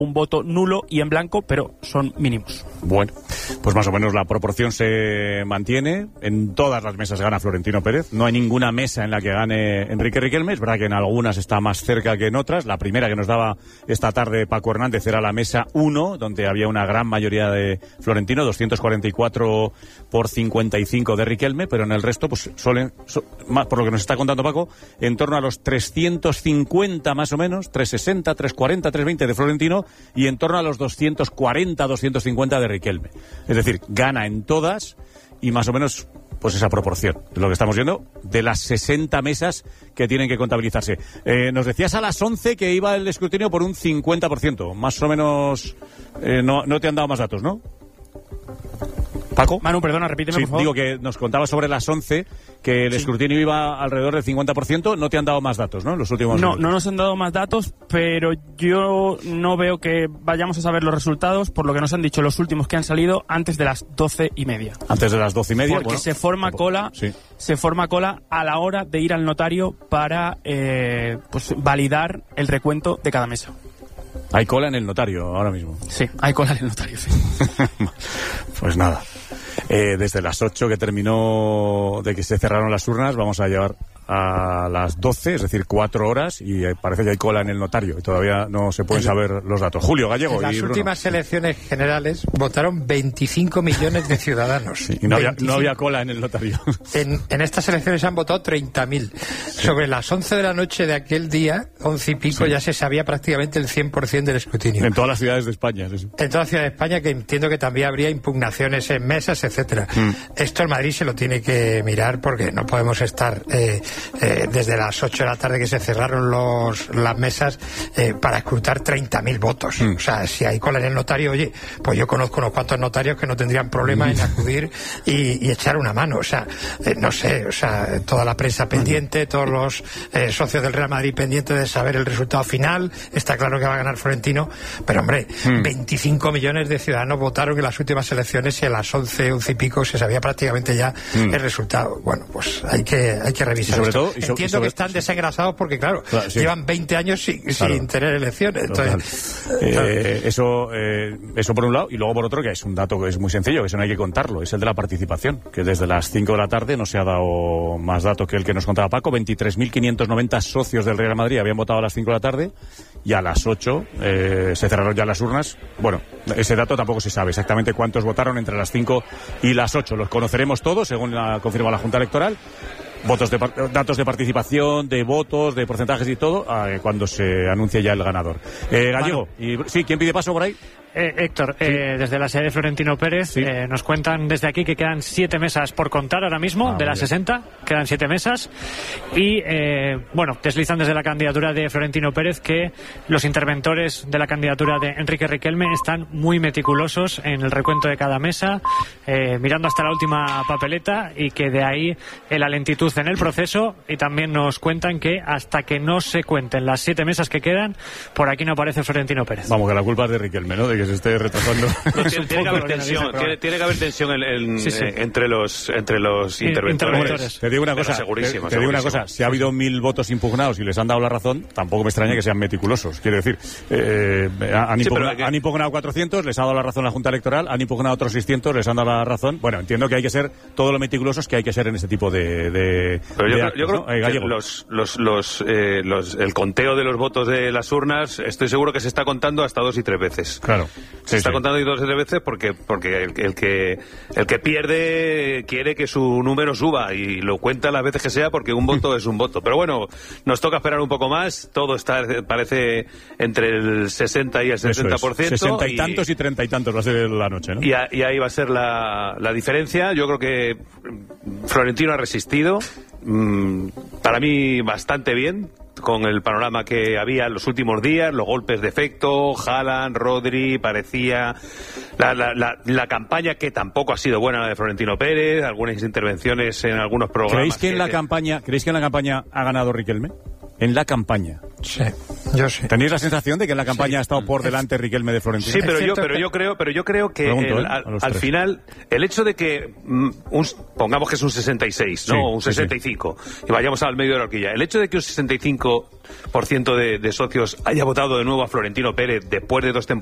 un voto nulo y en blanco, pero son mínimos. Bueno, pues más o menos la proporción se mantiene. En todas las mesas gana Florentino Pérez. No hay ninguna mesa en la que gane Enrique Riquelme. Es verdad que en algunas está más cerca que en otras. La primera que nos daba esta tarde Paco Hernández era la mesa 1, donde había una gran mayoría de Florentino, 244 por 55 de Riquelme, pero en el resto, pues por lo que nos está contando Paco, en torno a los 350 más o menos, 360, 340, 320 de Florentino, y en torno a los 240, 250 de Riquelme. Es decir, gana en todas y más o menos pues esa proporción es lo que estamos viendo de las 60 mesas que tienen que contabilizarse. Nos decías a las 11 que iba el escrutinio por un 50%, más o menos. No te han dado más datos, ¿no? Paco. Manu, perdona, repíteme, sí, por favor. Digo que nos contabas sobre las 11 que el escrutinio iba alrededor del 50%. No te han dado más datos, ¿no? Los últimos No nos han dado más datos, pero yo no veo que vayamos a saber los resultados, por lo que nos han dicho los últimos que han salido antes de las 12:30. Antes de las 12:30. Porque se forma cola, se forma cola a la hora de ir al notario para pues validar el recuento de cada mesa. Hay cola en el notario ahora mismo. Sí, hay cola en el notario, sí. Pues nada. Desde las 8 que terminó de que se cerraron las urnas, vamos a llevar a las 12, es decir, 4 horas, y parece que hay cola en el notario y todavía no se pueden saber los datos. Julio Gallego. En las últimas elecciones generales votaron 25 millones de ciudadanos. Sí, y no había cola en el notario. En estas elecciones han votado 30.000. Sí. Sobre las 11 de la noche de aquel día, 11 y pico, ya se sabía prácticamente el 100% del escrutinio. En todas las ciudades de España. Sí. En todas las ciudades de España, que entiendo que también habría impugnaciones en mesas, etcétera. Esto el Madrid se lo tiene que mirar, porque no podemos estar desde las 8 de la tarde que se cerraron las mesas para escrutar 30.000 votos. O sea, si hay cola en el notario, oye, pues yo conozco unos cuantos notarios que no tendrían problema en acudir y echar una mano. O sea, no sé, o sea, toda la prensa pendiente, todos los socios del Real Madrid pendientes de saber el resultado final. Está claro que va a ganar Florentino, pero hombre, 25 millones de ciudadanos votaron en las últimas elecciones y a las 11 y pico se sabía prácticamente ya el resultado. Bueno, pues hay que revisar. Entiendo que están desengrasados porque, claro, llevan 20 años sin tener elecciones. Entonces, eso por un lado, y luego por otro, que es un dato que es muy sencillo, que eso no hay que contarlo, es el de la participación, que desde las 5 de la tarde no se ha dado más datos que el que nos contaba Paco. 23.590 socios del Real Madrid habían votado a las 5 de la tarde y a las 8 se cerraron ya las urnas. Bueno, ese dato tampoco se sabe exactamente cuántos votaron entre las 5 y las 8. Los conoceremos todos, según confirma la Junta Electoral. Datos de participación, de votos, de porcentajes y todo, cuando se anuncie ya el ganador. Gallego, ¿quién pide paso por ahí? Héctor, desde la sede de Florentino Pérez, nos cuentan desde aquí que quedan 7 mesas por contar ahora mismo, de las 60, quedan 7 mesas, y deslizan desde la candidatura de Florentino Pérez que los interventores de la candidatura de Enrique Riquelme están muy meticulosos en el recuento de cada mesa, mirando hasta la última papeleta, y que de ahí la lentitud en el proceso, y también nos cuentan que hasta que no se cuenten las 7 mesas que quedan, por aquí no aparece Florentino Pérez. Vamos, que la culpa es de Riquelme, ¿no? De que se esté retrasando. Tiene que haber tensión, tiene que haber tensión entre los interventores. Te digo una cosa, si ha habido 1.000 votos impugnados y les han dado la razón, tampoco me extraña que sean meticulosos. Quiero decir, han impugnado 400, les ha dado la razón la Junta Electoral, han impugnado otros 600, les han dado la razón. Bueno, entiendo que hay que ser todo lo meticulosos que hay que ser en ese tipo de Pero yo creo que el conteo de los votos de las urnas, estoy seguro que se está contando hasta 2 y 3 veces. Claro. Se está contando 2 o 3 veces porque el que pierde quiere que su número suba, y lo cuenta las veces que sea, porque un voto es un voto. Pero bueno, nos toca esperar un poco más. Todo parece entre el 60 y el 70%. 60 y tantos y 30 y tantos va a ser la noche, ¿no? Y ahí va a ser la diferencia. Yo creo que Florentino ha resistido, para mí bastante bien, con el panorama que había en los últimos días, los golpes de efecto, Haaland, Rodri, parecía la campaña, que tampoco ha sido buena, la de Florentino Pérez, algunas intervenciones en algunos programas. ¿Creéis que en la campaña ha ganado Riquelme? En la campaña. Sí. Yo sí. ¿Tenéis la sensación de que en la campaña ha estado por delante Riquelme de Florentino? Sí, pero yo creo que al final el hecho de que pongamos que es un 66, ¿no? Sí, un 65 y vayamos al medio de la horquilla, el hecho de que un 65% de socios haya votado de nuevo a Florentino Pérez después de 2 temporadas